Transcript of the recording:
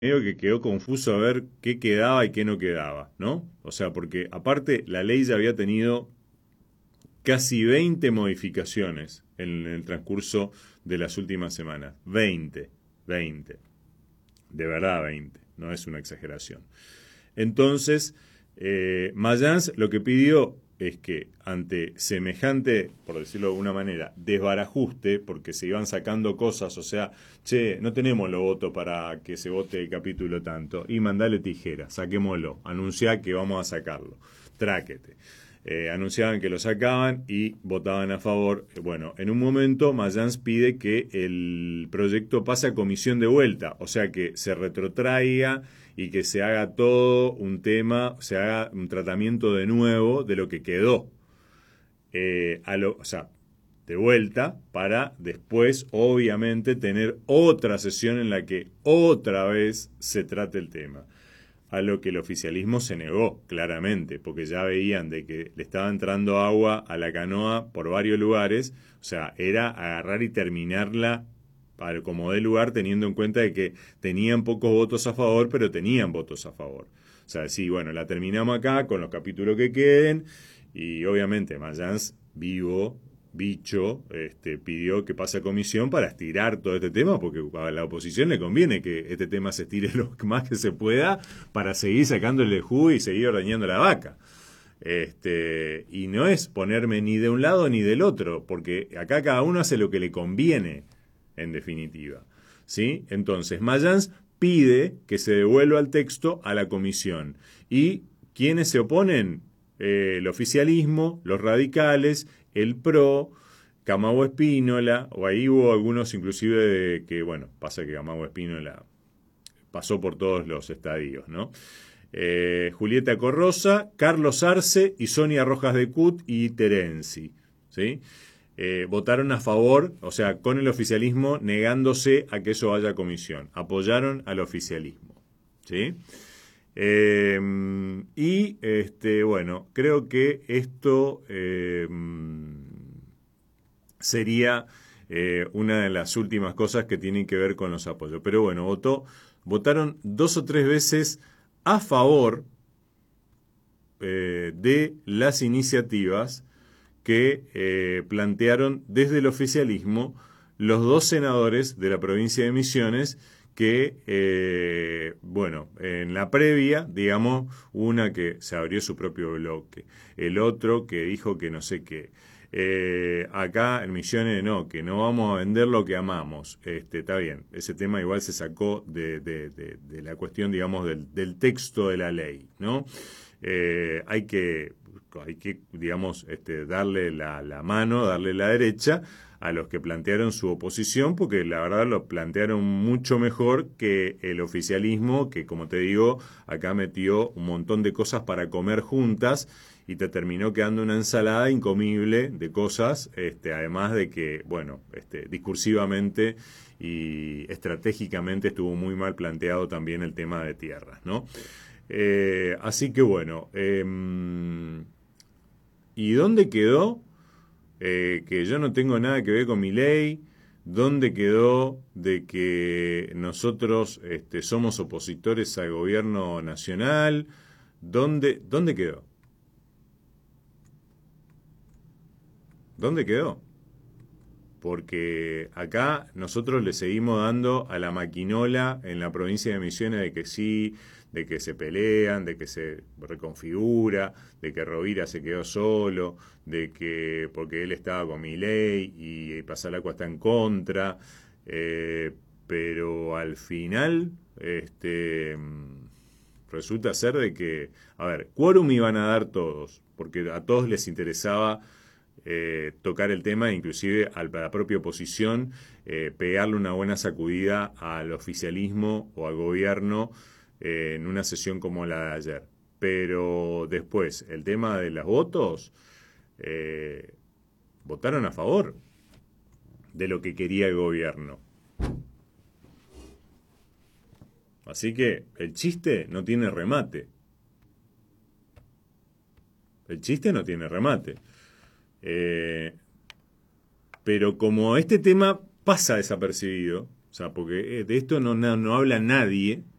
medio que quedó confuso a ver qué quedaba y qué no quedaba, ¿no? O sea, porque aparte la ley ya había tenido casi 20 modificaciones en el transcurso de las últimas semanas. 20, de verdad 20, no es una exageración. Entonces, Mayans lo que pidió es que ante semejante, por decirlo de alguna manera, desbarajuste, porque se iban sacando cosas, o sea, che, no tenemos los votos para que se vote el capítulo tanto, y mandale tijera, saquémoslo, anunciá que vamos a sacarlo, tráquete. Anunciaban que lo sacaban y votaban a favor. Bueno, en un momento Mayans pide que el proyecto pase a comisión de vuelta, o sea que se retrotraiga y que se haga todo un tema, se haga un tratamiento de nuevo de lo que quedó. O sea, de vuelta para después, obviamente, tener otra sesión en la que otra vez se trate el tema. A lo que el oficialismo se negó, claramente, porque ya veían de que le estaba entrando agua a la canoa por varios lugares, o sea, era agarrar y terminarla como de lugar, teniendo en cuenta de que tenían pocos votos a favor, pero tenían votos a favor. O sea, sí, bueno, la terminamos acá con los capítulos que queden, y obviamente Mayans, vivo, bicho, pidió que pase a comisión para estirar todo este tema, porque a la oposición le conviene que este tema se estire lo más que se pueda para seguir sacándole el jugo y seguir ordeñando la vaca. Y no es ponerme ni de un lado ni del otro, porque acá cada uno hace lo que le conviene, en definitiva. ¿Sí? Entonces, Mayans pide que se devuelva el texto a la comisión. ¿Y quiénes se oponen? El oficialismo, los radicales, el PRO, Camagüey Espínola, o ahí hubo algunos inclusive de que, bueno, pasa que Camagüey Espínola pasó por todos los estadios, ¿no? Julieta Corrosa, Carlos Arce y Sonia Rojas de Cut y Terenzi, ¿sí? Votaron a favor, o sea, con el oficialismo negándose a que eso vaya a comisión. Apoyaron al oficialismo, ¿sí? Bueno, creo que esto sería una de las últimas cosas que tienen que ver con los apoyos. Pero bueno, votaron 2 o 3 veces a favor de las iniciativas que plantearon desde el oficialismo los dos senadores de la provincia de Misiones que, bueno, en la previa, digamos, una que se abrió su propio bloque, el otro que dijo que no sé qué. Acá en Misiones no, que no vamos a vender lo que amamos. Está bien, ese tema igual se sacó de la cuestión, digamos, del texto de la ley, ¿no? Hay que digamos, darle la mano, darle la derecha a los que plantearon su oposición, porque la verdad lo plantearon mucho mejor que el oficialismo, que como te digo, acá metió un montón de cosas para comer juntas y te terminó quedando una ensalada incomible de cosas, además de que, bueno, discursivamente y estratégicamente estuvo muy mal planteado también el tema de tierras, ¿no? Así que bueno, ¿y dónde quedó? Que yo no tengo nada que ver con mi ley. ¿Dónde quedó de que nosotros somos opositores al gobierno nacional? ¿Dónde quedó? ¿Dónde quedó? Porque acá nosotros le seguimos dando a la maquinola en la provincia de Misiones de que sí, de que se pelean, de que se reconfigura, de que Rovira se quedó solo, de que porque él estaba con Milei y Pasalacua está en contra, pero al final resulta ser de que, a ver, quórum iban a dar todos, porque a todos les interesaba tocar el tema, inclusive a la propia oposición, pegarle una buena sacudida al oficialismo o al gobierno en una sesión como la de ayer. Pero después, el tema de los votos, eh, votaron a favor de lo que quería el gobierno. Así que el chiste no tiene remate. El chiste no tiene remate. Eh, pero como este tema pasa desapercibido, o sea, porque de esto no habla nadie,